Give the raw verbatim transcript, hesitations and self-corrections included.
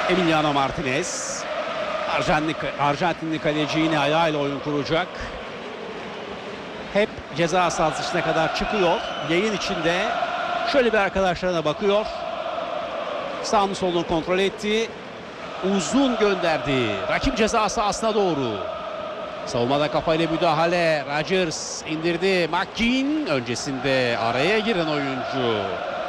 Emiliano Martinez. Arjantinli, Arjantinli kaleci yine ayağıyla oyun kuracak. Hep ceza sahası içine kadar çıkıyor. Yayın içinde şöyle bir arkadaşlarına bakıyor. Sağını solunu kontrol etti. Uzun gönderdi. Rakip ceza sahasına doğru. Savunmada kafayla müdahale. Rodgers indirdi. McKean öncesinde araya giren oyuncu.